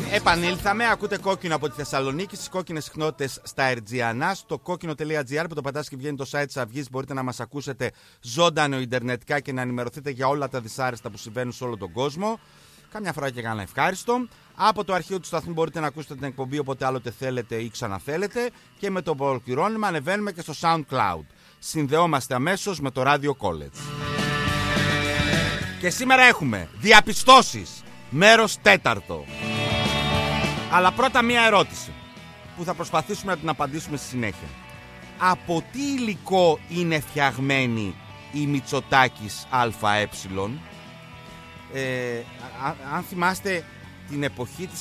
Επανήλθαμε, ακούτε Κόκκινο από τη Θεσσαλονίκη, στις κόκκινες συχνότητες στα Ερτζιανά, στο κόκκινο.gr που το πατάς και βγαίνει το site της Αυγής. Μπορείτε να μας ακούσετε ζωντανό ιντερνετικά και να ενημερωθείτε για όλα τα δυσάρεστα που συμβαίνουν σε όλο τον κόσμο. Κάμια φορά και κανένα ευχάριστο. Από το αρχείο του σταθμού μπορείτε να ακούσετε την εκπομπή όποτε άλλοτε θέλετε ή ξαναθέλετε. Και με το ολοκληρώνουμε ανεβαίνουμε και στο SoundCloud. Συνδεόμαστε αμέσως με το Radio College. Και σήμερα έχουμε διαπιστώσεις, μέρος 4. Αλλά πρώτα μία ερώτηση που θα προσπαθήσουμε να την απαντήσουμε στη συνέχεια. Από τι υλικό είναι φτιαγμένη η Μητσοτάκης ΑΕ? Αν θυμάστε την εποχή της